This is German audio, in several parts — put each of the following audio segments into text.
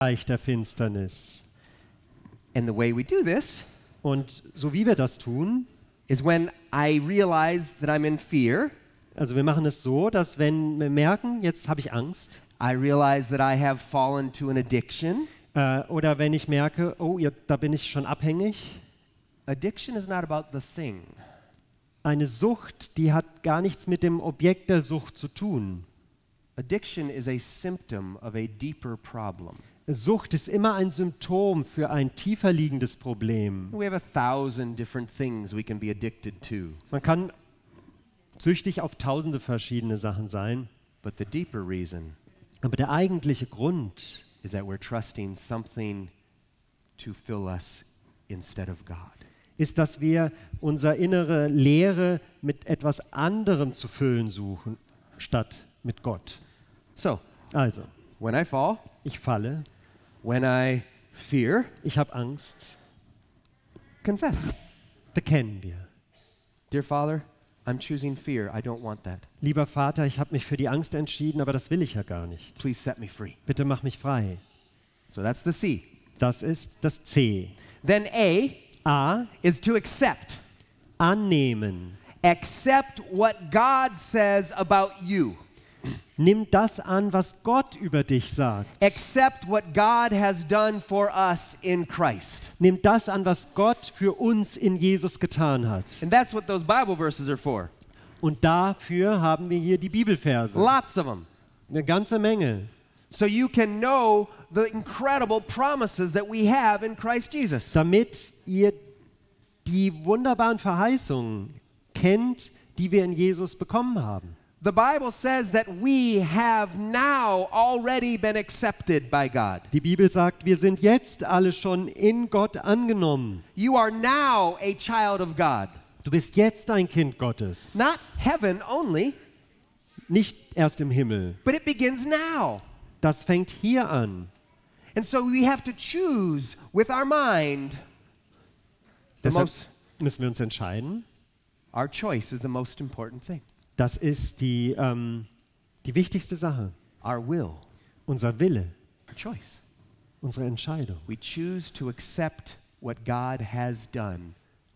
Reich der Finsternis. And the way we do this Und so wie wir das tun, is when I realize that I'm in fear, also wir machen es so, dass wenn wir merken, jetzt habe ich Angst, I realize that I have fallen to an addiction. oder wenn ich merke, oh, ja, da bin ich schon abhängig. Addiction is not about the thing. Eine Sucht, die hat gar nichts mit dem Objekt der Sucht zu tun. Addiction is a symptom of a deeper problem. Sucht ist immer ein Symptom für ein tiefer liegendes Problem. We have 1,000 different things we can be addicted to. Man kann süchtig auf tausende verschiedene Sachen sein, But the deeper reason aber der eigentliche Grund is that we're trusting something to fill us instead of God. ist, dass wir unsere innere Leere mit etwas anderem zu füllen suchen, statt mit Gott. So, Also, when I fall, ich falle, when I fear, ich habe Angst, confess. bekennen wir. Dear Father, I'm choosing fear. I don't want that. Lieber Vater, ich habe mich für die Angst entschieden, aber das will ich ja gar nicht. Please set me free. Bitte mach mich frei. So that's the C. Das ist das C. Then A, is to accept. annehmen. Accept what God says about you. Nimm das an, was Gott über dich sagt. Accept what God has done for us in Christ. Nimm das an, was Gott für uns in Jesus getan hat. And that's what those Bible verses are for. Und dafür haben wir hier die Bibelverse. Lots of them. Eine ganze Menge. So you can know the incredible promises that we have in Christ Jesus. Damit ihr die wunderbaren Verheißungen kennt, die wir in Jesus bekommen haben. The Bible says that we have now already been accepted by God. Die Bibel sagt, wir sind jetzt alle schon in Gott angenommen. You are now a child of God. Du bist jetzt ein Kind Gottes. Not heaven only, Nicht erst im Himmel. but it begins now. Das fängt hier an. And so we have to choose with our mind. Deshalb müssen wir uns entscheiden. Our choice is the most important thing. Das ist die wichtigste Sache. Our will, Unser Wille, our choice. unsere Entscheidung. We choose to accept what God has done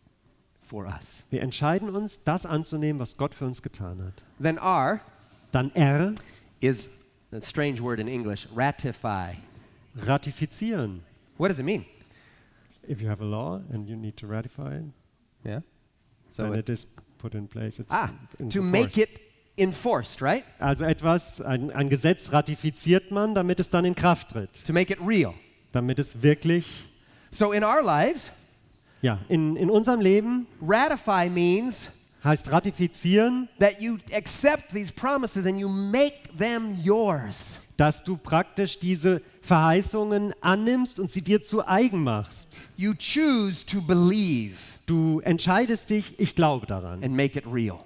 for us. Wir entscheiden uns, das anzunehmen, was Gott für uns getan hat. Then R Dann R, is a strange word in English, ratify. ratifizieren. What does it mean? If you have a law and you need to ratify it, Yeah. then So it is put in place. It's to make it enforced, right? Also ein Gesetz ratifiziert man, damit es dann in Kraft tritt. To make it real. Damit es wirklich, So in our lives, ja, in unserem Leben ratify means heißt ratifizieren, that you accept these promises and you make them yours. dass du praktisch diese Verheißungen annimmst und sie dir zu eigen machst. You choose to believe Du entscheidest dich, ich glaube daran. and make it real.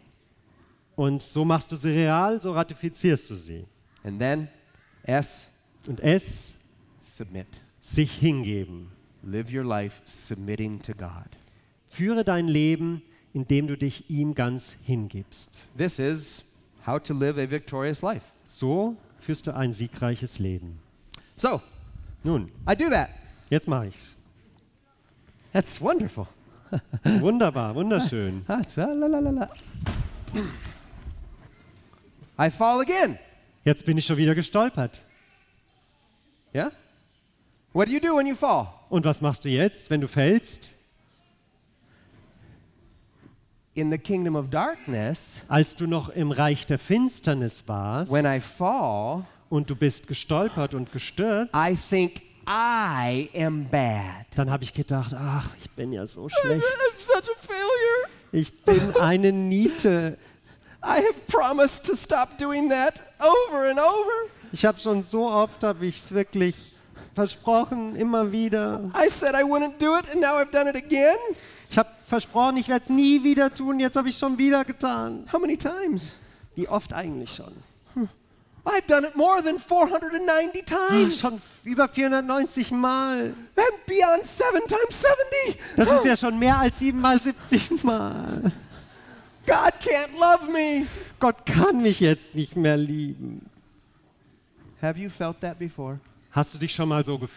Und so machst du sie real, so ratifizierst du sie. And then S, Und es, submit. sich hingeben. Live your life submitting to God. Führe dein Leben, indem du dich ihm ganz hingibst. This is how to live a victorious life. So führst du ein siegreiches Leben. So, Nun, I do that. jetzt mache ich's. That's wonderful. Wunderbar, wunderschön. I fall again. Jetzt bin ich schon wieder gestolpert. Yeah? What do you do when you fall? Und was machst du jetzt, wenn du fällst? In the kingdom of darkness, Als du noch im Reich der Finsternis warst when I fall, und du bist gestolpert und gestürzt, I think I am bad. dann habe ich gedacht, ach, ich bin ja so schlecht. I'm such a failure. Ich bin eine Niete. I have promised to stop doing that over and over. Ich habe schon so oft, habe ich es wirklich versprochen, immer wieder. I said I wouldn't do it and now I've done it again. Ich habe versprochen, ich werde es nie wieder tun, jetzt habe ich schon wieder getan. How many times? Wie oft eigentlich schon? I've done it more than 490 times. Schon über 490 Mal. And beyond 7 times 70. Das ist ja schon mehr als 7 mal 70 Mal. God can't love me. Gott kann mich jetzt nicht mehr lieben. Have you felt that before? Hast du dich schon mal so